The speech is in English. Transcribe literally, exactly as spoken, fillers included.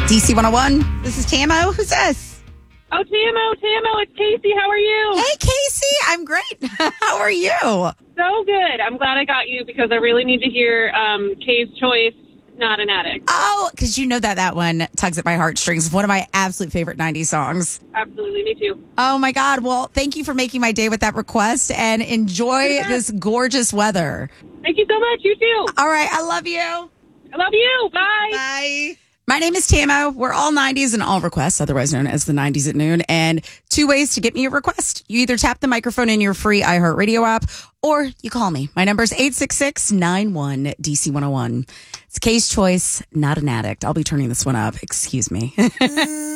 D C one oh one. This is Tamo. Who's this? Oh, Tamo, Tamo, it's Casey. How are you? Hey, Casey. I'm great. How are you? So good. I'm glad I got you because I really need to hear um, Kay's Choice, Not an Addict. Oh, because you know that that one tugs at my heartstrings. One of my absolute favorite nineties songs. Absolutely, me too. Oh, my God. Well, thank you for making my day with that request and enjoy Yeah. this gorgeous weather. Thank you so much. You too. All right. I love you. I love you. Bye. Bye. My name is Tamo. We're all nineties and all requests, otherwise known as the nineties at noon. And two ways to get me a request. You either tap the microphone in your free iHeartRadio app or you call me. My number is eight six six, nine one, D C one oh one. It's Kay's Choice, Not an Addict. I'll be turning this one up. Excuse me.